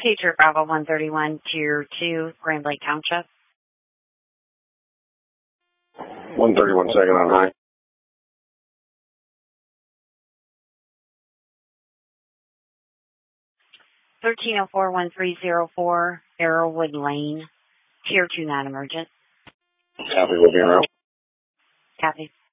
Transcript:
Teacher Bravo 131, Tier 2, Grand Lake Township. 131 second on high. 1304-1304, Arrowwood Lane, Tier 2 non-emergent. Copy, will be en route. Copy.